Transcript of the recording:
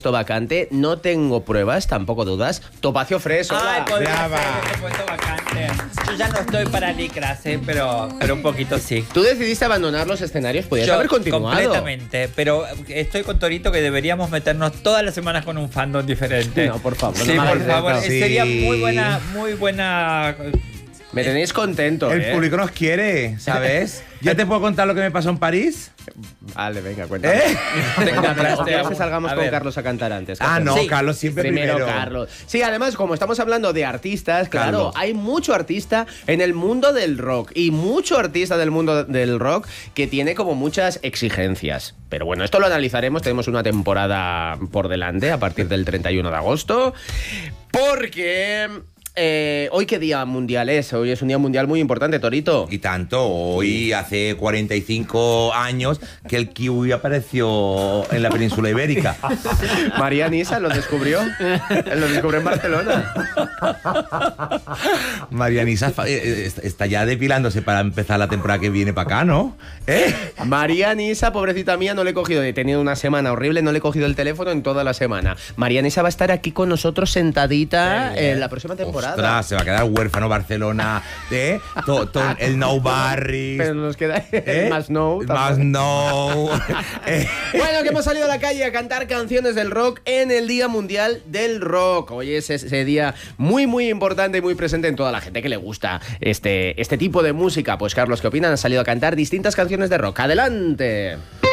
vacante, no tengo pruebas, tampoco dudas. Topacio Fresh, hola. Ay, podría ser ese puesto vacante. Yo ya no estoy para licras, pero un poquito sí. Tú decidiste abandonar los escenarios, podías haber continuado. Completamente, pero estoy con Torito que deberíamos meternos todas las semanas con un fandom diferente. No, por favor. Sí, no me por hagáis favor. esto. Sería muy buena. Me tenéis contento, El público nos quiere, ¿sabes? ¿Ya te puedo contar lo que me pasó en París? Vale, venga, cuéntame. Venga, pero quiero que salgamos con Carlos a cantar antes. No, Sí. Carlos siempre primero. Carlos. Sí, además, como estamos hablando de artistas, claro, Carlos. hay mucho artista en el mundo del rock y mucho artista del mundo del rock que tiene como muchas exigencias. Pero bueno, esto lo analizaremos, tenemos una temporada por delante a partir del 31 de agosto, porque... ¿hoy qué día mundial es? Hoy es un día mundial muy importante, Torito. Y tanto, hoy hace 45 años que el kiwi apareció en la península ibérica. María Nisa lo descubrió. Lo descubrió en Barcelona. Marianisa está ya depilándose para empezar la temporada que viene para acá, ¿no? María Nisa, pobrecita mía, no le he cogido. He tenido una semana horrible, no le he cogido el teléfono en toda la semana. María Nisa va a estar aquí con nosotros sentadita en la próxima temporada. Ostras, se va a quedar huérfano Barcelona, el No Barris. Pero nos queda el más no. Más no. Bueno, que hemos salido a la calle a cantar canciones del rock en el Día Mundial del Rock. Hoy es ese día muy, muy importante y muy presente en toda la gente que le gusta este tipo de música. Pues, Carlos, ¿qué opinan? Han salido a cantar distintas canciones de rock. ¡Adelante!